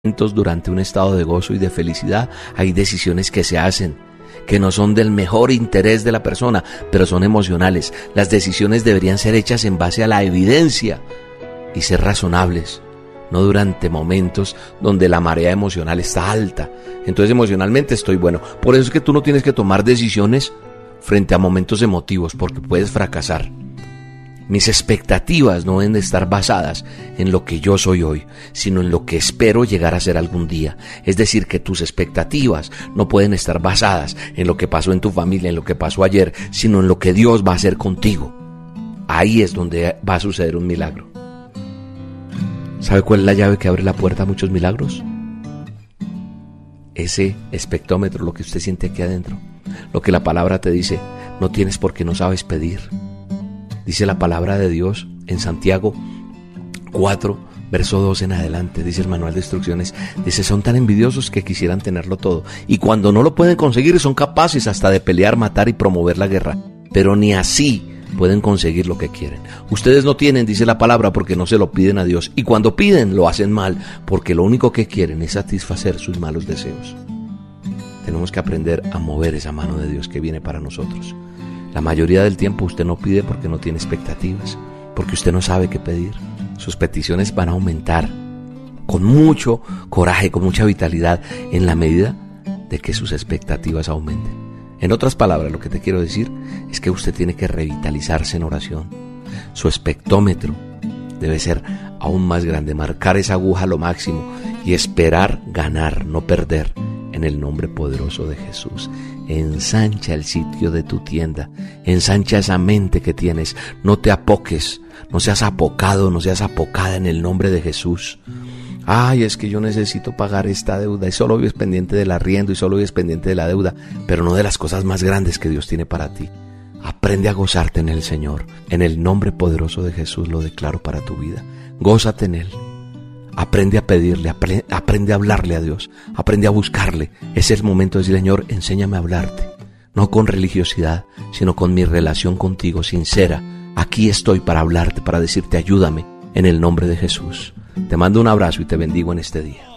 durante un estado de gozo y de felicidad, hay decisiones que se hacen que no son del mejor interés de la persona, pero son emocionales. Las decisiones deberían ser hechas en base a la evidencia y ser razonables, no durante momentos donde la marea emocional está alta. Entonces emocionalmente estoy bueno. Por eso es que tú no tienes que tomar decisiones frente a momentos emotivos, porque puedes fracasar. Mis expectativas no deben de estar basadas en lo que yo soy hoy, sino en lo que espero llegar a ser algún día. Es decir, que tus expectativas no pueden estar basadas en lo que pasó en tu familia, en lo que pasó ayer, sino en lo que Dios va a hacer contigo. Ahí es donde va a suceder un milagro. ¿Sabe cuál es la llave que abre la puerta a muchos milagros? Ese espectómetro, lo que usted siente aquí adentro. Lo que la palabra te dice, no tienes porque no sabes pedir. Dice la palabra de Dios en Santiago 4, verso 2 en adelante, dice el manual de instrucciones, dice, son tan envidiosos que quisieran tenerlo todo, y cuando no lo pueden conseguir son capaces hasta de pelear, matar y promover la guerra, pero ni así pueden conseguir lo que quieren. Ustedes no tienen, dice la palabra, porque no se lo piden a Dios, y cuando piden lo hacen mal, porque lo único que quieren es satisfacer sus malos deseos. Tenemos que aprender a mover esa mano de Dios que viene para nosotros. La mayoría del tiempo usted no pide porque no tiene expectativas, porque usted no sabe qué pedir. Sus peticiones van a aumentar con mucho coraje, con mucha vitalidad, en la medida de que sus expectativas aumenten. En otras palabras, lo que te quiero decir es que usted tiene que revitalizarse en oración. Su espectómetro debe ser aún más grande, marcar esa aguja a lo máximo y esperar ganar, no perder, en el nombre poderoso de Jesús. Ensancha el sitio de tu tienda, ensancha esa mente que tienes, no te apoques, no seas apocado, no seas apocada en el nombre de Jesús. Ay, es que yo necesito pagar esta deuda y solo vives pendiente del arriendo y solo vives pendiente de la deuda, pero no de las cosas más grandes que Dios tiene para ti. Aprende a gozarte en el Señor, en el nombre poderoso de Jesús lo declaro para tu vida. Gózate en Él. Aprende a pedirle, aprende a hablarle a Dios, aprende a buscarle. Es el momento de decir, Señor, enséñame a hablarte, no con religiosidad, sino con mi relación contigo sincera. Aquí estoy para hablarte, para decirte ayúdame, en el nombre de Jesús. Te mando un abrazo y te bendigo en este día.